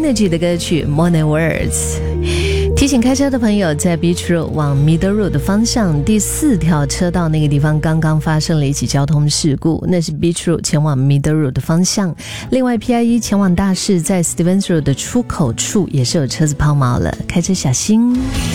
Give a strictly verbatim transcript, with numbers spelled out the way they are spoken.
Energy 的歌曲 Morning Words。提醒开车的朋友，在 Beach Road 往 Middle Road 的方向第四条车道那个地方刚刚发生了一起交通事故，那是 Beach Road 前往 Middle Road 的方向。另外 P I E 前往大市在 Stevens Road 的出口处也是有车子抛锚了，开车小心。